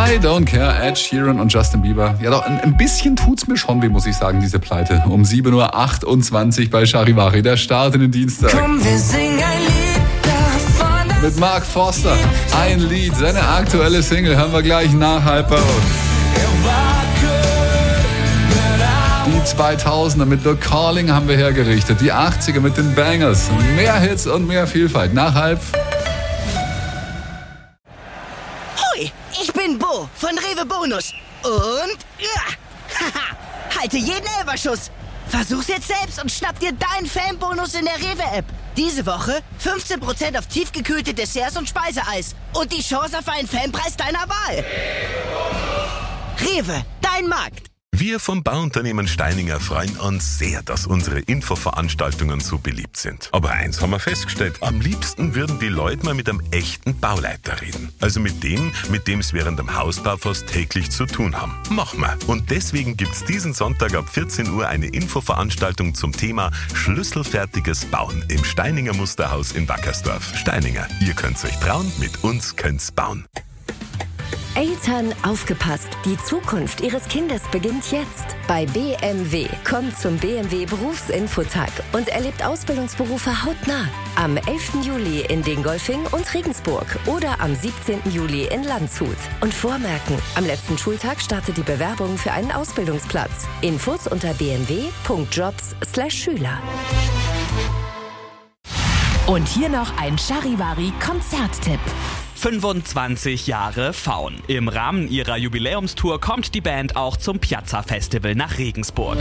I Don't Care, Ed Sheeran und Justin Bieber. Ja doch, ein bisschen tut's mir schon weh, muss ich sagen, diese Pleite. Um 7.28 Uhr bei Charivari, der Start in den Dienstag. Komm, wir singen ein Lied davon. Mit Mark Forster, ein Lied, seine aktuelle Single, hören wir gleich nach halb bei uns. Die 2000er mit The Calling haben wir hergerichtet, die 80er mit den Bangers. Mehr Hits und mehr Vielfalt. Nach halb. Hoi, ich bin Bo von Rewe Bonus. Und halte jeden Elferschuss. Versuch's jetzt selbst und schnapp dir deinen Fanbonus in der Rewe-App. Diese Woche 15% auf tiefgekühlte Desserts und Speiseeis. Und die Chance auf einen Fanpreis deiner Wahl. Rewe, dein Markt. Wir vom Bauunternehmen Steininger freuen uns sehr, dass unsere Infoveranstaltungen so beliebt sind. Aber eins haben wir festgestellt, am liebsten würden die Leute mal mit einem echten Bauleiter reden. Also mit dem es während dem Hausbau fast täglich zu tun haben. Machen wir. Und deswegen gibt's diesen Sonntag ab 14 Uhr eine Infoveranstaltung zum Thema schlüsselfertiges Bauen im Steininger Musterhaus in Wackersdorf. Steininger, ihr könnt's euch trauen, mit uns könnt's bauen. Eltern, aufgepasst! Die Zukunft Ihres Kindes beginnt jetzt. Bei BMW. Kommt zum BMW Berufsinfotag und erlebt Ausbildungsberufe hautnah. Am 11. Juli in Dingolfing und Regensburg oder am 17. Juli in Landshut. Und vormerken, am letzten Schultag startet die Bewerbung für einen Ausbildungsplatz. Infos unter bmw.jobs/Schüler. Und hier noch ein Charivari-Konzerttipp. 25 Jahre Faun. Im Rahmen ihrer Jubiläumstour kommt die Band auch zum Piazza Festival nach Regensburg.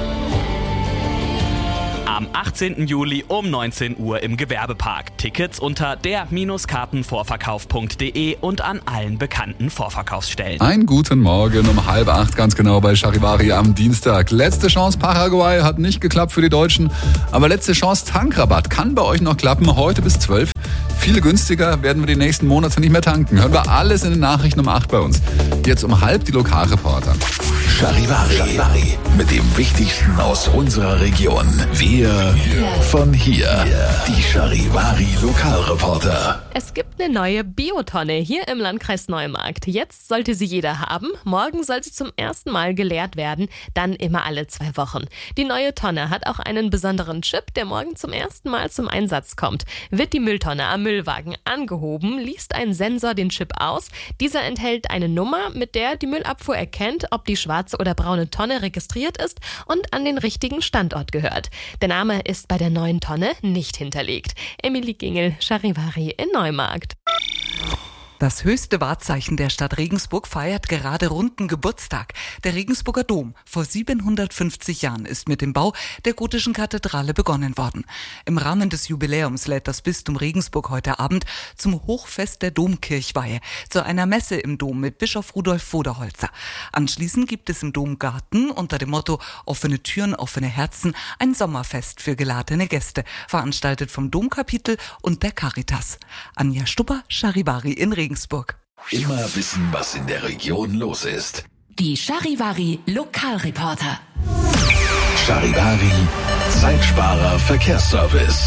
Am 18. Juli um 19 Uhr im Gewerbepark. Tickets unter der-kartenvorverkauf.de und an allen bekannten Vorverkaufsstellen. Einen guten Morgen um 7:30 ganz genau bei Charivari am Dienstag. Letzte Chance Paraguay hat nicht geklappt für die Deutschen, aber letzte Chance Tankrabatt kann bei euch noch klappen, heute bis 12. Viel günstiger werden wir die nächsten Monate nicht mehr tanken. Hören wir alles in den Nachrichten um 8 bei uns. Jetzt um 7:30 die Lokalreporter. Charivari. Mit dem Wichtigsten aus unserer Region. Wir von hier. Die Charivari Lokalreporter. Es gibt eine neue Biotonne hier im Landkreis Neumarkt. Jetzt sollte sie jeder haben. Morgen soll sie zum ersten Mal geleert werden. Dann immer alle 2 Wochen. Die neue Tonne hat auch einen besonderen Chip, der morgen zum ersten Mal zum Einsatz kommt. Wird die Mülltonne am Müllwagen angehoben, liest ein Sensor den Chip aus. Dieser enthält eine Nummer, mit der die Müllabfuhr erkennt, ob die schwarze oder braune Tonne registriert ist und an den richtigen Standort gehört. Der Name ist bei der neuen Tonne nicht hinterlegt. Emily Gingel, Charivari in Neumarkt. Das höchste Wahrzeichen der Stadt Regensburg feiert gerade runden Geburtstag. Der Regensburger Dom. Vor 750 Jahren ist mit dem Bau der gotischen Kathedrale begonnen worden. Im Rahmen des Jubiläums lädt das Bistum Regensburg heute Abend zum Hochfest der Domkirchweihe, zu einer Messe im Dom mit Bischof Rudolf Voderholzer. Anschließend gibt es im Domgarten unter dem Motto Offene Türen, offene Herzen ein Sommerfest für geladene Gäste, veranstaltet vom Domkapitel und der Caritas. Anja Stubber, Charivari in Regensburg. Immer wissen, was in der Region los ist. Die Charivari Lokalreporter. Charivari Zeitsparer Verkehrsservice.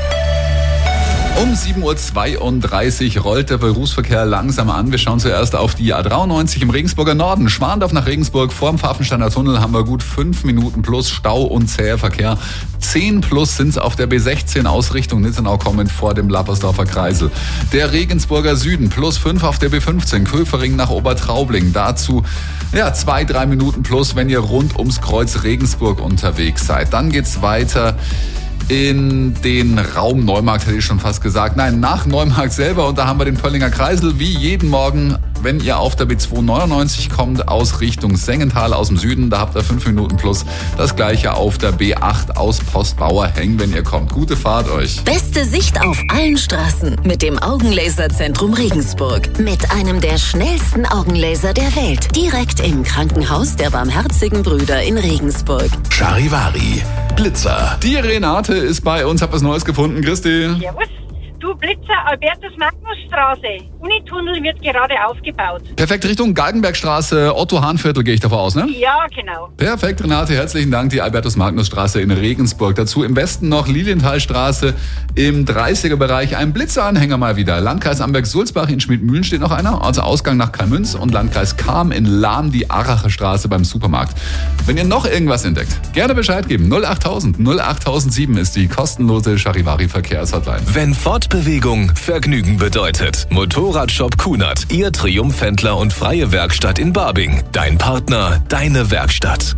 Um 7.32 Uhr rollt der Berufsverkehr langsam an. Wir schauen zuerst auf die A93 im Regensburger Norden. Schwandorf nach Regensburg. Vor dem Pfaffensteiner Tunnel haben wir gut 5 Minuten plus Stau und zäher Verkehr. 10 plus sind es auf der B16 aus Richtung Nittenau kommend vor dem Lappersdorfer Kreisel. Der Regensburger Süden plus 5 auf der B15 Köfering nach Obertraubling. Dazu 2-3 Minuten plus, wenn ihr rund ums Kreuz Regensburg unterwegs seid. Dann geht's weiter in den Raum Neumarkt, hätte ich schon fast gesagt. Nein, nach Neumarkt selber. Und da haben wir den Pöllinger Kreisel, wie jeden Morgen, wenn ihr auf der B299 kommt, aus Richtung Sengenthal aus dem Süden. Da habt ihr 5 Minuten plus. Das gleiche auf der B8 aus Postbauerheng, wenn ihr kommt. Gute Fahrt euch. Beste Sicht auf allen Straßen mit dem Augenlaserzentrum Regensburg. Mit einem der schnellsten Augenlaser der Welt. Direkt im Krankenhaus der Barmherzigen Brüder in Regensburg. Charivari Blitzer. Die Renate ist bei uns, hab was Neues gefunden. Christi. Servus. Du, Blitzer Albertus-Magnus-Straße. Unitunnel wird gerade aufgebaut. Perfekt, Richtung Galgenbergstraße, Otto-Hahn-Viertel gehe ich davon aus, ne? Ja, genau. Perfekt, Renate, herzlichen Dank. Die Albertus-Magnus-Straße in Regensburg. Dazu im Westen noch Lilienthalstraße im 30er-Bereich. Ein Blitzeranhänger mal wieder. Landkreis Amberg-Sulzbach, in Schmidmühlen steht noch einer. Also Ausgang nach Kalmünz und Landkreis Cham in Lahm die Aracher Straße beim Supermarkt. Wenn ihr noch irgendwas entdeckt, gerne Bescheid geben. 08000 08007 ist die kostenlose Charivari-Verkehrshotline. Wenn Fortbewegung Vergnügen bedeutet. Motorradshop Kunert, Ihr Triumphhändler und freie Werkstatt in Babing. Dein Partner, deine Werkstatt.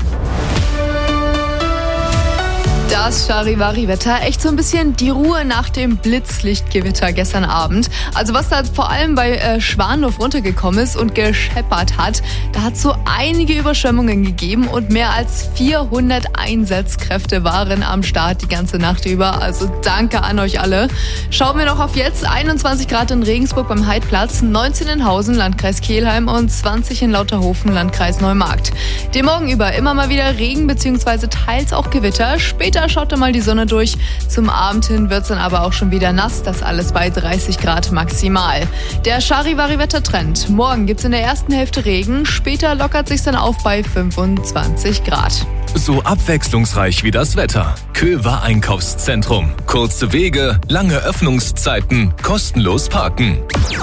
Das Charivari-Wetter, echt so ein bisschen die Ruhe nach dem Blitzlichtgewitter gestern Abend. Also was da vor allem bei Schwandorf runtergekommen ist und gescheppert hat, da hat es so einige Überschwemmungen gegeben und mehr als 400 Einsatzkräfte waren am Start die ganze Nacht über. Also danke an euch alle. Schauen wir noch auf jetzt. 21 Grad in Regensburg beim Heidplatz, 19 in Hausen, Landkreis Kelheim und 20 in Lauterhofen, Landkreis Neumarkt. Den Morgen über immer mal wieder Regen bzw. teils auch Gewitter. Später schaut da mal die Sonne durch. Zum Abend hin wird es dann aber auch schon wieder nass. Das alles bei 30 Grad maximal. Der Charivari-Wettertrend. Morgen gibt es in der ersten Hälfte Regen. Später lockert sich dann auf bei 25 Grad. So abwechslungsreich wie das Wetter. Köver Einkaufszentrum. Kurze Wege, lange Öffnungszeiten, kostenlos parken.